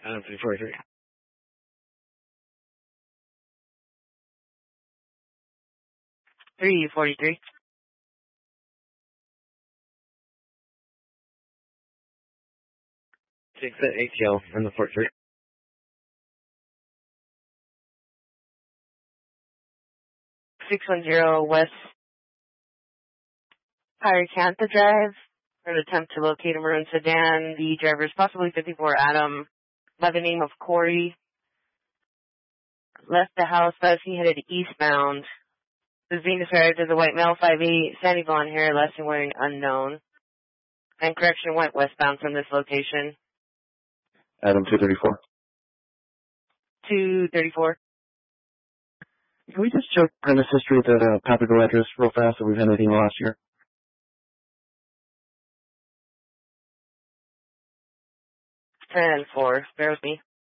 343. 343. 6 at ATL in the Fort Street. 610 West Pyracantha Drive. We're going to attempt to locate a maroon sedan. The driver is possibly 54 Adam, by the name of Corey. Left the house as he headed eastbound. Was being described as a white male, 5'8", sandy blonde hair, last seen wearing unknown. And correction, went westbound from this location. Adam 234. 234. Can we just check premise history at that Papago address real fast if we've had anything last year? 10-4. Bear with me.